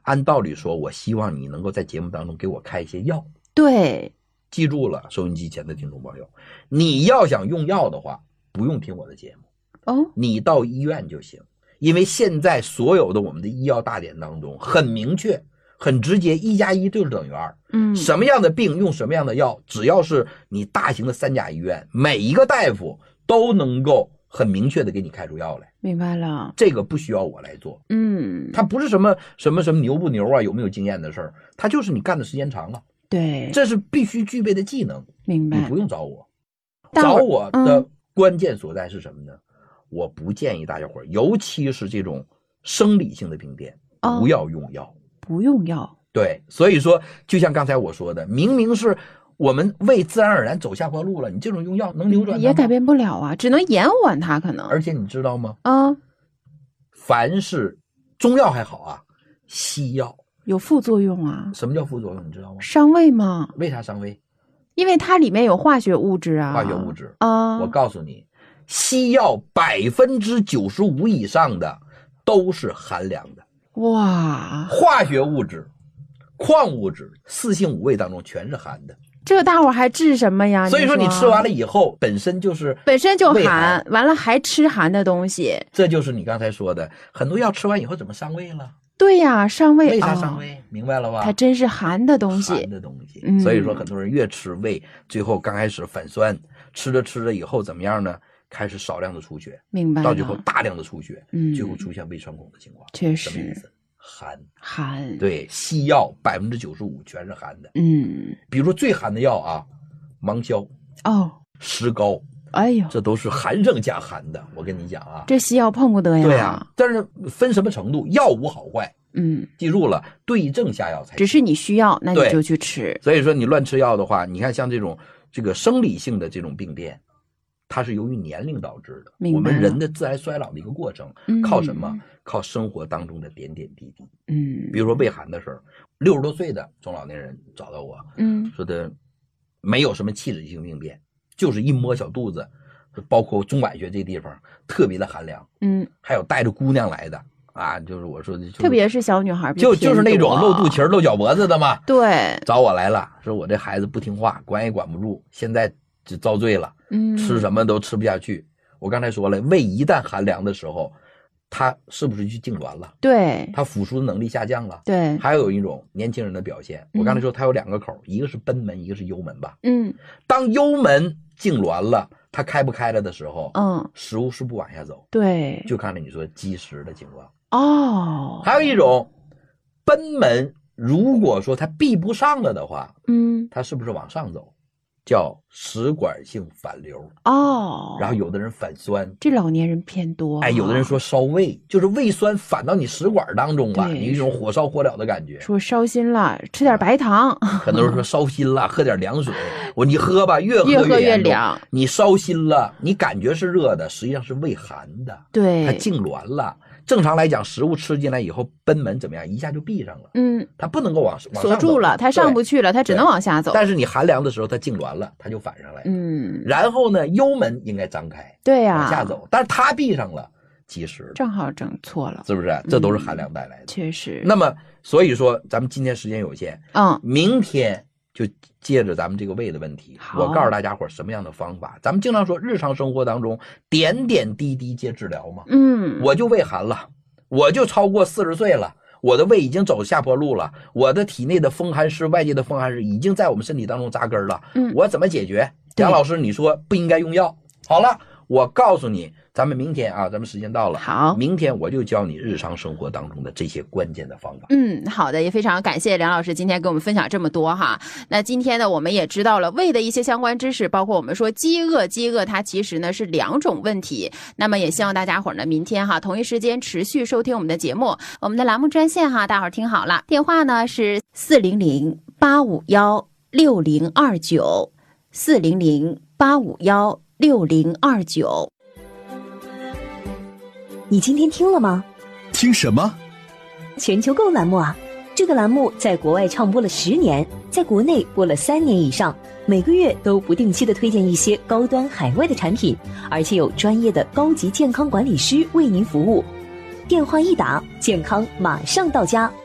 按道理说我希望你能够在节目当中给我开一些药。 对， 记住了，收音机前的听众朋友，你要想用药的话，不用听我的节目哦， 你到医院就行。因为现在所有的我们的医药大典当中很明确很直接，1+1就是等于2。什么样的病用什么样的药，只要是你大型的3甲医院，每一个大夫都能够很明确的给你开出药来。 明白了， 这个不需要我来做。它不是什么牛不牛啊，有没有经验的事儿，它就是你干的时间长了。 对， 这是必须具备的技能。 明白。 你不用找我，找我的关键所在是什么呢？我不建议大家伙，尤其是这种生理性的病变，不要用药。 不用药。 对，所以说就像刚才我说的，明明是我们胃自然而然走下坡路了，你这种用药能扭转它吗？ 也改变不了啊，只能延缓它可能。 而且你知道吗？凡是中药还好啊，西药有副作用啊。 什么叫副作用？你知道吗？ 伤胃吗？ 为啥伤胃？ 因为它里面有化学物质啊。 化学物质啊！我告诉你，西药95%以上的都是寒凉的。 哇！ 化学物质、矿物质、4性5味当中全是寒的。 这大伙还治什么呀？ 所以说你吃完了以后，本身就寒，完了还吃寒的东西。 这就是你刚才说的，很多药吃完以后怎么伤胃了？ 对呀，伤胃。 为啥伤胃？明白了吧？ 它真是寒的东西。 寒的东西。所以说很多人越吃胃，最后刚开始反酸，吃着以后怎么样呢？开始少量的出血， 明白了。 到最后大量的出血，最后出现胃穿孔的情况。 确实。 什么意思？寒。对，西药95%全是寒的。比如说最寒的药啊，芒硝、石膏，哎呦，这都是寒上加寒的。我跟你讲啊， 这西药碰不得呀。 对啊，但是分什么程度，药无好坏。记住了，对症下药才行。 只是你需要，那你就去吃。 所以说你乱吃药的话，你看像这个生理性的这种病变，它是由于年龄导致的。我们人的自然衰老的一个过程，靠什么？靠生活当中的点点滴滴。比如说胃寒的时候，60多岁的中老年人找到我，说的没有什么器质性病变，就是一摸小肚子，包括中脘穴这地方特别的寒凉。还有带着姑娘来的啊，就是我说的， 特别是小女孩， 就是那种露肚脐露脚脖子的嘛。 对， 找我来了，说我这孩子不听话，管也管不住，现在就遭罪了。吃什么都吃不下去。我刚才说了，胃一旦寒凉的时候，它是不是就痉挛了？ 对， 它腐蚀的能力下降了。 对， 还有一种年轻人的表现，我刚才说它有2个口，一个是贲门，一个是幽门吧。当幽门痉挛了，它开不开了的时候，食物是不往下走。 对， 就看着你说积食的情况。还有一种贲门，如果说它闭不上了的话，它是不是往上走？叫食管性反流。然后有的人反酸， 这老年人偏多。 有的人说烧胃，就是胃酸反到你食管当中了，你有一种火烧火燎的感觉。 说烧心了，吃点白糖。 很多人说烧心了，喝点凉水。你喝吧，越喝越凉。 你烧心了，你感觉是热的，实际上是胃寒的。 对， 它痉挛了。正常来讲，食物吃进来以后，贲门怎么样？一下就闭上了。它不能够往上走， 锁住了，它上不去了，它只能往下走。 但是你寒凉的时候，它痉挛了，它就反上来了。然后呢，幽门应该张开， 对呀， 往下走，但是它闭上了，积食， 正好整错了， 是不是？这都是寒凉带来的。 确实。 那么，所以说咱们今天时间有限，明天就接着咱们这个胃的问题，我告诉大家伙什么样的方法。咱们经常说日常生活当中点点滴滴皆治疗嘛。我就胃寒了，我就超过40岁了，我的胃已经走下坡路了，我的体内的风寒湿，外界的风寒湿已经在我们身体当中扎根了。我怎么解决？杨老师，你说不应该用药。好了，我告诉你，咱们明天啊，咱们时间到了， 好， 明天我就教你日常生活当中的这些关键的方法。 好的，也非常感谢梁老师今天给我们分享这么多哈。那今天呢，我们也知道了胃的一些相关知识，包括我们说饥饿它其实呢是2种问题。那么也希望大家伙呢明天哈同一时间持续收听我们的节目，我们的栏目专线哈，大伙儿听好了，电话呢是400-851-6029，400-851-6029。 你今天听了吗？ 听什么？ 全球购栏目啊！这个栏目在国外唱播了10年，在国内播了3年以上，每个月都不定期的推荐一些高端海外的产品，而且有专业的高级健康管理师为您服务。电话一打，健康马上到家。